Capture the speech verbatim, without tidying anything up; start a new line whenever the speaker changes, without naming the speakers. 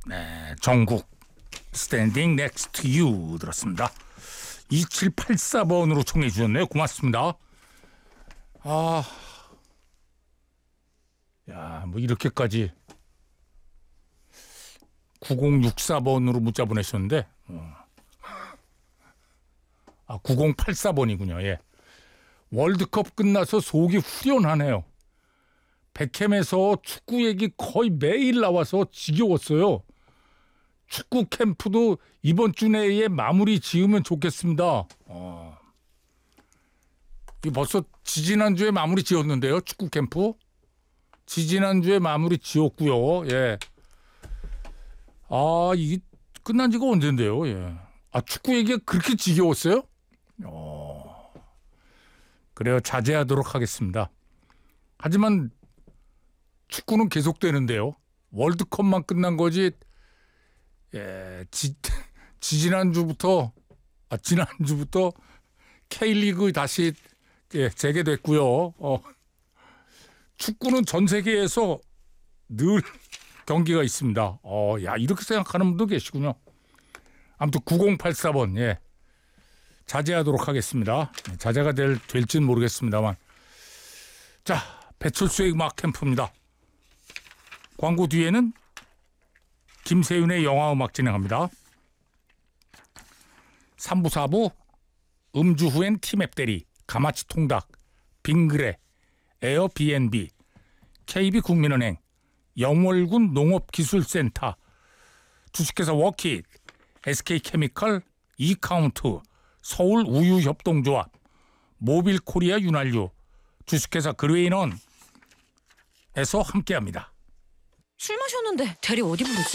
네, 정국 Standing Next to You 들었습니다. 이칠팔사 번으로 청해 주셨네요. 고맙습니다. 아, 야, 뭐 이렇게까지 구공육사 번으로 문자 보내셨는데, 어. 아, 구공팔사 번이군요. 예. 월드컵 끝나서 속이 후련하네요. 백햄에서 축구 얘기 거의 매일 나와서 지겨웠어요. 축구 캠프도 이번 주 내에 마무리 지으면 좋겠습니다. 어. 이 벌써 지지난주에 마무리 지었는데요. 축구 캠프. 지지난주에 마무리 지었고요. 예. 아, 이게 끝난 지가 언젠데요. 예. 아, 축구 얘기가 그렇게 지겨웠어요? 어. 그래요. 자제하도록 하겠습니다. 하지만 축구는 계속되는데요. 월드컵만 끝난 거지. 예, 지, 지지난주부터 아, 지난주부터 K리그 다시 예, 재개됐고요. 어, 축구는 전 세계에서 늘 경기가 있습니다. 어, 야, 이렇게 생각하는 분도 계시군요. 아무튼 구공팔사 번 예, 자제하도록 하겠습니다. 자제가 될, 될지는 모르겠습니다만. 자, 배철수의 음악 캠프입니다. 광고 뒤에는 김세윤의 영화음악 진행합니다. 삼 부, 사 부 음주 후엔 티맵 대리, 가마치 통닭, 빙그레, 에어비앤비, 케이비국민은행, 영월군 농업기술센터, 주식회사 워킷, 에스케이케미칼, 이카운트, 서울우유협동조합, 모빌코리아 윤활유, 주식회사 그레인원에서 함께합니다.
술 마셨는데 대리 어디 부르지?